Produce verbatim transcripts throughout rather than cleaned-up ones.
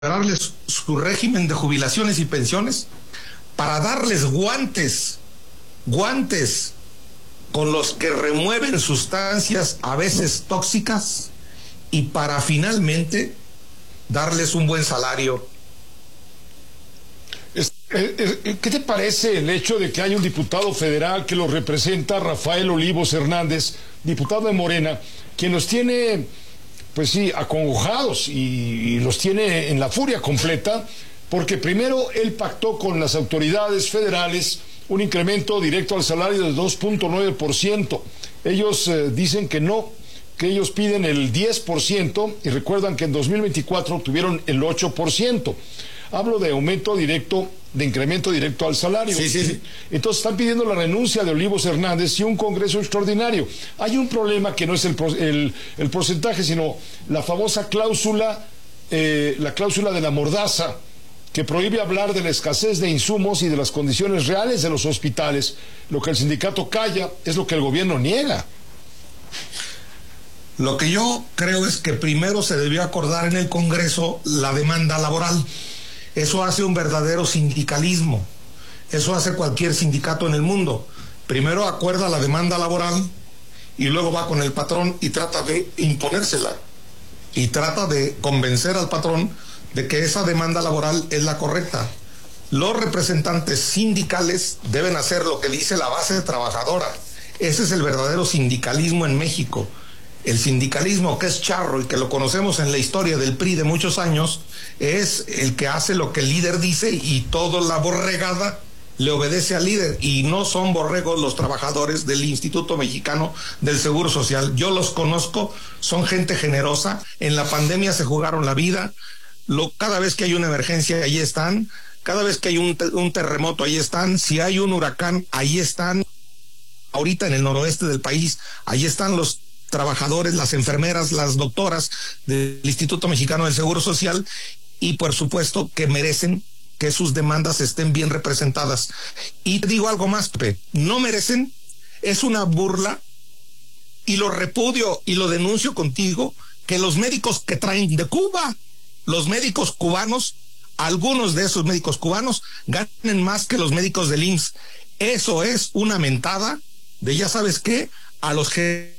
darles su régimen de jubilaciones y pensiones, para darles guantes, guantes con los que remueven sustancias a veces tóxicas y para finalmente darles un buen salario. ¿Qué te parece el hecho de que hay un diputado federal que lo representa, Rafael Olivos Hernández, diputado de Morena, quien los tiene, pues sí, acongojados y, y los tiene en la furia completa, porque primero él pactó con las autoridades federales un incremento directo al salario de dos punto nueve por ciento. Ellos eh, dicen que no, que ellos piden el diez por ciento y recuerdan que en dos mil veinticuatro tuvieron el ocho por ciento. Hablo de aumento directo, de incremento directo al salario. Sí, sí, sí. Entonces están pidiendo la renuncia de Olivos Hernández y un congreso extraordinario. Hay un problema que no es el, el, el porcentaje, sino la famosa cláusula, eh, la cláusula de la mordaza, que prohíbe hablar de la escasez de insumos y de las condiciones reales de los hospitales. Lo que el sindicato calla es lo que el gobierno niega. Lo que yo creo es que primero se debió acordar en el Congreso la demanda laboral. Eso hace un verdadero sindicalismo. Eso hace cualquier sindicato en el mundo. Primero acuerda la demanda laboral y luego va con el patrón y trata de imponérsela. Y trata de convencer al patrón de que esa demanda laboral es la correcta. Los representantes sindicales deben hacer lo que dice la base trabajadora. Ese es el verdadero sindicalismo en México. El sindicalismo que es charro y que lo conocemos en la historia del P R I de muchos años es el que hace lo que el líder dice y toda la borregada le obedece al líder, y no son borregos los trabajadores del Instituto Mexicano del Seguro Social. Yo los conozco, son gente generosa. En la pandemia se jugaron la vida. Lo, cada vez que hay una emergencia, ahí están. Cada vez que hay un, un terremoto, ahí están. Si hay un huracán, ahí están. Ahorita en el noroeste del país, ahí están los trabajadores, las enfermeras, las doctoras del Instituto Mexicano del Seguro Social, y por supuesto que merecen que sus demandas estén bien representadas. Y te digo algo más, Pepe, no merecen, es una burla, y lo repudio y lo denuncio contigo, que los médicos que traen de Cuba, los médicos cubanos, algunos de esos médicos cubanos ganen más que los médicos del I M S S. Eso es una mentada de, ya sabes qué, a los que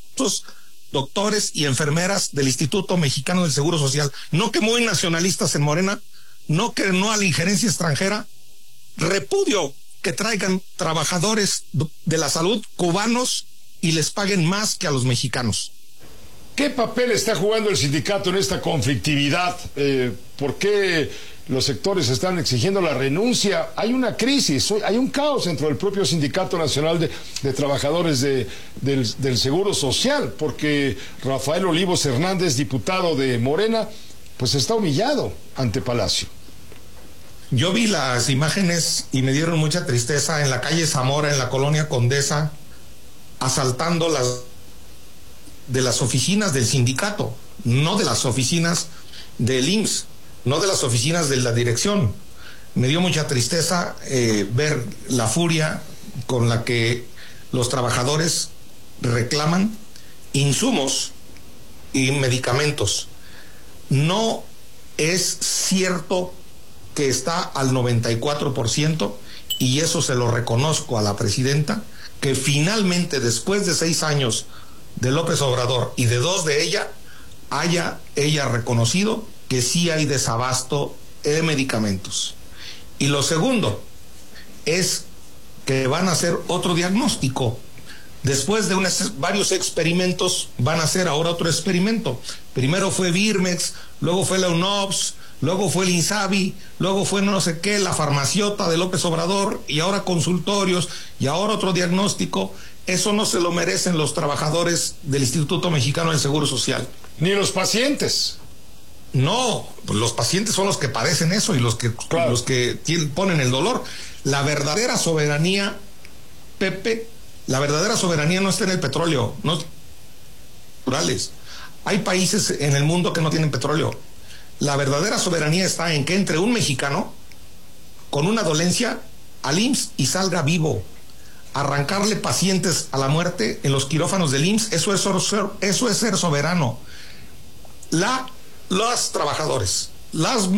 doctores y enfermeras del Instituto Mexicano del Seguro Social. No que muy nacionalistas en Morena, no que no a la injerencia extranjera. Repudio que traigan trabajadores de la salud cubanos y les paguen más que a los mexicanos. ¿Qué papel está jugando el sindicato en esta conflictividad? Eh, ¿Por qué los sectores están exigiendo la renuncia? Hay una crisis, hay un caos dentro del propio Sindicato Nacional de, de Trabajadores de, del, del Seguro Social, porque Rafael Olivos Hernández, diputado de Morena, pues está humillado ante Palacio. Yo vi las imágenes y me dieron mucha tristeza en la calle Zamora, en la colonia Condesa, asaltando las de las oficinas del sindicato, no de las oficinas del I M S S, no de las oficinas de la dirección. Me dio mucha tristeza eh, ver la furia con la que los trabajadores reclaman insumos y medicamentos. No es cierto que está al noventa y cuatro por ciento, y eso se lo reconozco a la presidenta, que finalmente después de seis años de López Obrador y de dos de ella, haya ella reconocido que sí hay desabasto de medicamentos. Y lo segundo es que van a hacer otro diagnóstico. Después de unos, varios experimentos, van a hacer ahora otro experimento. Primero fue Birmex, luego fue la UNOPS, luego fue el INSABI, luego fue no sé qué, la farmaciota de López Obrador, y ahora consultorios, y ahora otro diagnóstico. Eso no se lo merecen los trabajadores del Instituto Mexicano del Seguro Social. Ni los pacientes. No, los pacientes son los que padecen eso y los que, claro, los que tienen, ponen el dolor. La verdadera soberanía, Pepe, la verdadera soberanía no está en el petróleo, no naturales. Hay países en el mundo que no tienen petróleo. La verdadera soberanía está en que entre un mexicano con una dolencia al I M S S y salga vivo. Arrancarle pacientes a la muerte en los quirófanos del I M S S, eso es ser, eso es ser soberano. La, los trabajadores las